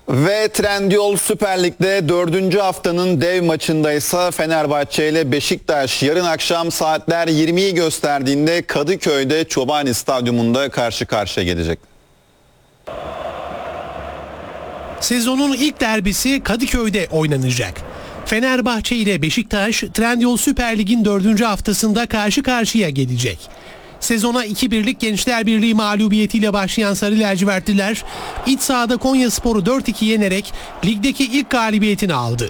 Ve Trendyol Süper Lig'de 4. haftanın dev maçındaysa Fenerbahçe ile Beşiktaş yarın akşam saatler 20'yi gösterdiğinde Kadıköy'de Çobani Stadyumunda karşı karşıya gelecek. Sezonun ilk derbisi Kadıköy'de oynanacak. Fenerbahçe ile Beşiktaş Trendyol Süper Lig'in 4. haftasında karşı karşıya gelecek. Sezona 2-1'lik Gençler Birliği mağlubiyetiyle başlayan Sarı Lacivertliler iç sahada Konyaspor'u 4-2 yenerek ligdeki ilk galibiyetini aldı.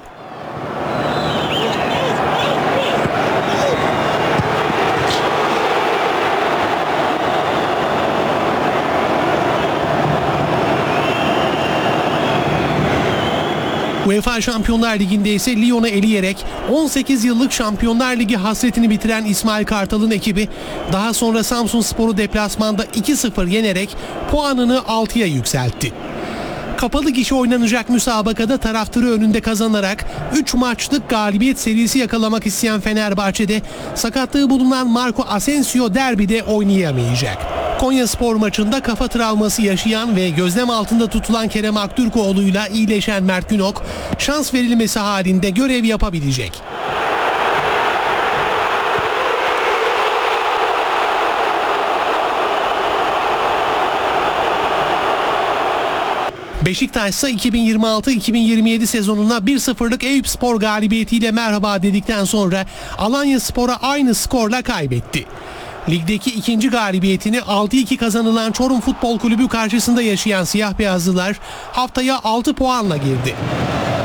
UEFA Şampiyonlar Ligi'nde ise Lyon'u eleyerek 18 yıllık Şampiyonlar Ligi hasretini bitiren İsmail Kartal'ın ekibi daha sonra Samsunspor'u deplasmanda 2-0 yenerek puanını 6'ya yükseltti. Kapalı gişe oynanacak müsabakada taraftarı önünde kazanarak 3 maçlık galibiyet serisi yakalamak isteyen Fenerbahçe'de sakatlığı bulunan Marco Asensio derbide oynayamayacak. Konyaspor maçında kafa travması yaşayan ve gözlem altında tutulan Kerem Aktürkoğlu'yla iyileşen Mert Günok şans verilmesi halinde görev yapabilecek. Beşiktaş ise 2026-2027 sezonuna 1-0'lık Eyüpspor galibiyetiyle merhaba dedikten sonra Alanyaspor'a aynı skorla kaybetti. Ligdeki ikinci galibiyetini 6-2 kazanılan Çorum Futbol Kulübü karşısında yaşayan siyah beyazlılar haftaya 6 puanla girdi.